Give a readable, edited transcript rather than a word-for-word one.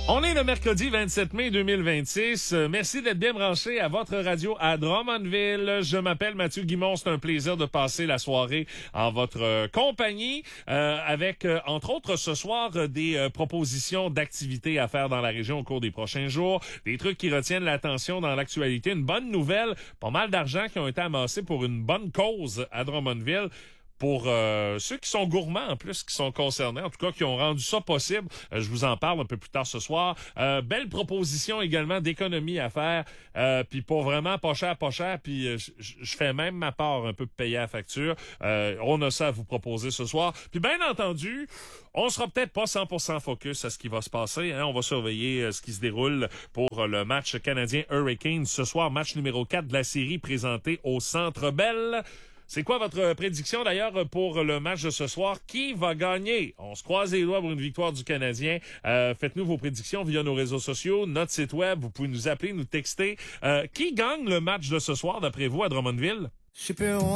On est le mercredi 27 mai 2026. Merci d'être bien branché à votre radio à Drummondville. Je m'appelle Mathieu Guimond. C'est un plaisir de passer la soirée en votre compagnie avec, entre autres, ce soir, des propositions d'activités à faire dans la région au cours des prochains jours. Des trucs qui retiennent l'attention dans l'actualité. Une bonne nouvelle, pas mal d'argent qui ont été amassés pour une bonne cause à Drummondville. Pour ceux qui sont gourmands, en plus, qui sont concernés, en tout cas, qui ont rendu ça possible. Je vous en parle un peu plus tard ce soir. Belle proposition également d'économie à faire. Puis pour vraiment pas cher, puis je fais même ma part un peu pour payer la facture. On a ça à vous proposer ce soir. Puis bien entendu, on sera peut-être pas 100% focus à ce qui va se passer. Hein. On va surveiller ce qui se déroule pour le match canadien Hurricanes ce soir. Match numéro 4 de la série présenté au Centre Bell. C'est quoi votre prédiction d'ailleurs pour le match de ce soir? Qui va gagner? On se croise les doigts pour une victoire du Canadien. Faites-nous vos prédictions via nos réseaux sociaux, notre site web. Vous pouvez nous appeler, nous texter. Qui gagne le match de ce soir d'après vous à Drummondville?